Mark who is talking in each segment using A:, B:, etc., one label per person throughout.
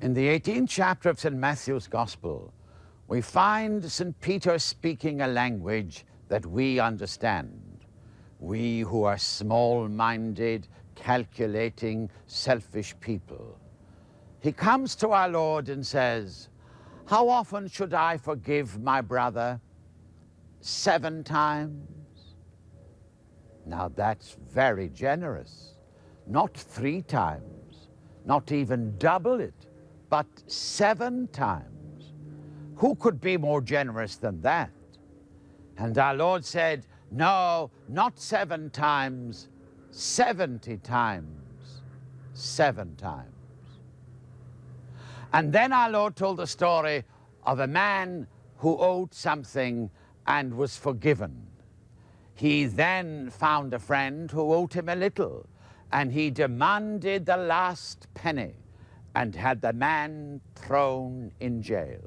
A: In the 18th chapter of St. Matthew's Gospel, we find St. Peter speaking a language that we understand. We who are small-minded, calculating, selfish people. He comes to our Lord and says, "How often should I forgive my brother? 7 times? Now that's very generous. Not 3 times, not even double it, but 7 times. Who could be more generous than that?" And our Lord said, "No, not 7 times, 70 times, 7 times. And then our Lord told the story of a man who owed something and was forgiven. He then found a friend who owed him a little, and he demanded the last penny and had the man thrown in jail.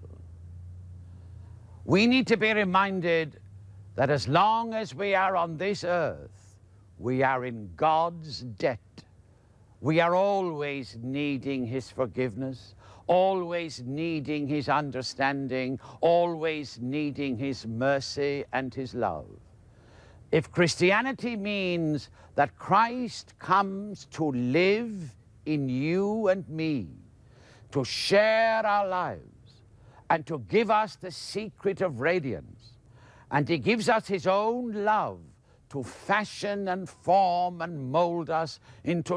A: We need to be reminded that as long as we are on this earth, we are in God's debt. We are always needing His forgiveness, always needing His understanding, always needing His mercy and His love. If Christianity means that Christ comes to live in you and me, to share our lives, and to give us the secret of radiance, and He gives us His own love to fashion and form and mold us into